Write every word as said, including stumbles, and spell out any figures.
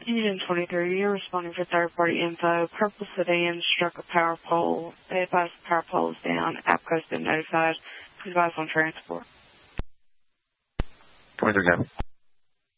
Union twenty-three, you're responding for third-party info. Purple sedan struck a power pole. They advised the power pole is down. APCO's been notified. Advice on transport. twenty-three,